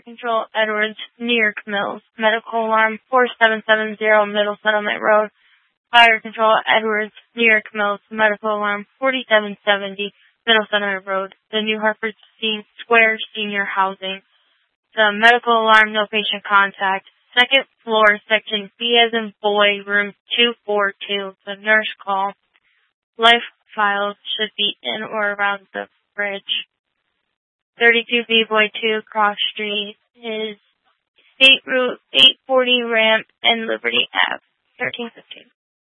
Control Edwards, New York Mills. Medical Alarm 4770 Middle Settlement Road. Fire Control Edwards, New York Mills. Medical Alarm 4770 Middle Settlement Road. The New Hartford Square Senior Housing. The medical alarm, no patient contact. Second floor, section B as in boy, room 242. The nurse call. Life files should be in or around the fridge. 32B Boy 2 Cross Street is State Route 840 Ramp and Liberty Ave. 1315.